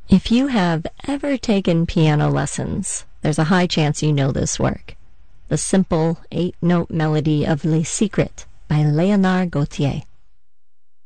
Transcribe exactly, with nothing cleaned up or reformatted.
If you have ever taken piano lessons, there's a high chance you know this work. The simple eight-note melody of Les Secrets by Leonard Gautier.